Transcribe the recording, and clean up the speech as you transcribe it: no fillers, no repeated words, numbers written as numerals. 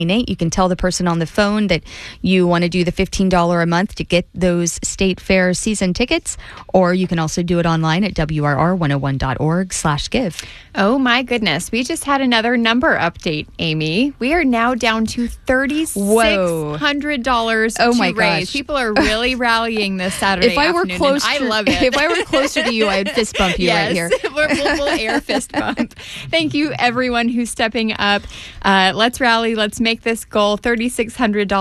You can tell the person on the phone that you want to do the $15 a month to get those State Fair season tickets, or you can also do it online at WRR101.org/give. Oh my goodness. We just had another number update, Amy. We are now down to $3,600 to raise. Gosh. People are really rallying this Saturday afternoon. I love it. If I were closer to you, I'd fist bump you right here. We'll air fist bump. Thank you, everyone who's stepping up. Let's rally. Let's make this goal $3,600